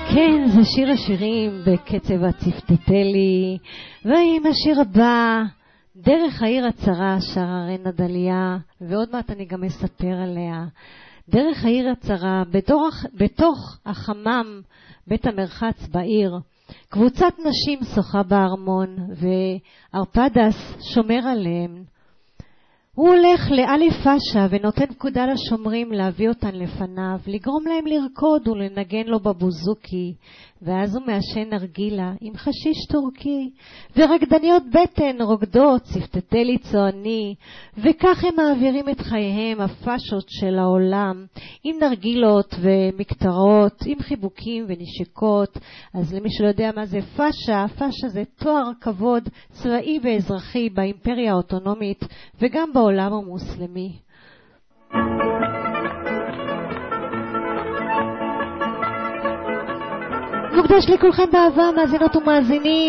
כן, זה שיר השירים בקצב הצפתתלי. ועם השיר הבא, דרך העיר הצרה, שרה רנה דליה, ועוד מעט אני גם אספר עליה. דרך העיר הצרה, בתוך החמם, בית המרחץ בעיר, קבוצת נשים שוחה בארמון, וארפדס שומר עליהם. הוא הולך לאלי פאשה ונותן פקודה לשומרים להביא אותן לפניו, לגרום להם לרקוד ולנגן לו בבוזוקי, ואז הוא מעשן נרגילה עם חשיש טורקי, ורקדניות בטן רוקדות, צפתתלי צועני, וכך הם מעבירים את חייהם הפאשות של העולם, עם נרגילות ומקטרות, עם חיבוקים ונשיקות. אז למי שלא יודע מה זה פאשה, פאשה זה תואר כבוד צבאי ואזרחי באימפריה האוטונומית וגם בעולם המוסלמי. מוקדש לכולכם באהבה, מאזינות ומאזינים.